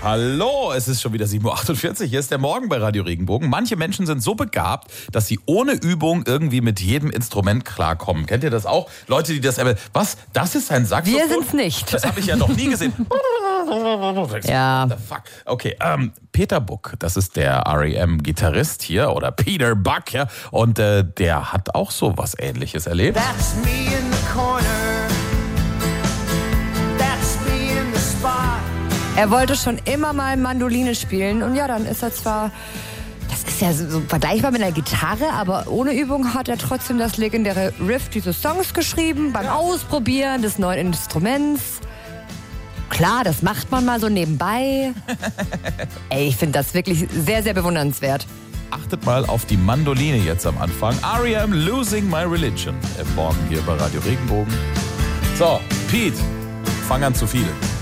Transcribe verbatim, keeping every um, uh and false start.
Hallo, es ist schon wieder sieben Uhr achtundvierzig. Hier ist der Morgen bei Radio Regenbogen. Manche Menschen sind so begabt, dass sie ohne Übung irgendwie mit jedem Instrument klarkommen. Kennt ihr das auch? Leute, die das... Was? Das ist ein Saxophon? Wir sind's nicht. Das habe ich ja noch nie gesehen. Ja. What the fuck? Okay, ähm, Peter Buck, das ist der R E M-Gitarrist hier, oder Peter Buck, ja. Und äh, der hat auch so was Ähnliches erlebt. That's me in the corner. That's me in the spot. Er wollte schon immer mal Mandoline spielen und ja, dann ist er zwar, das ist ja so vergleichbar mit einer Gitarre, aber ohne Übung hat er trotzdem das legendäre Riff dieses Songs geschrieben, beim Ausprobieren des neuen Instruments. Klar, das macht man mal so nebenbei. Ey, ich finde das wirklich sehr, sehr bewundernswert. Achtet mal auf die Mandoline jetzt am Anfang. R E M Losing My Religion. Im Morgen hier bei Radio Regenbogen. So, Pete, fang an zu viel.